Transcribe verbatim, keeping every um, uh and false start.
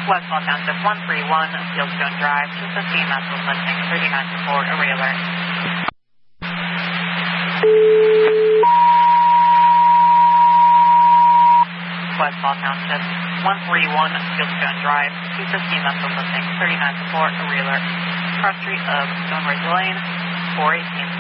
Westlaw Township, one three one, Fieldstone Drive, two fifteen, Maxwell Punching, thirty-nine to four, array alert. Westlaw Township, one three one, Fieldstone Drive, two fifteen, Maxwell Punching, thirty-nine to four, array alert. Cross street of Stone Ridge Lane, four eighteen.